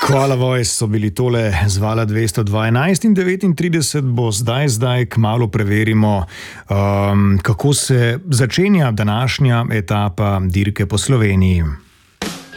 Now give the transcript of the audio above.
Koala Voice so bili tole z vala 212 in 39 bo zdaj kmalu preverimo, kako se začenja današnja etapa dirke po Sloveniji.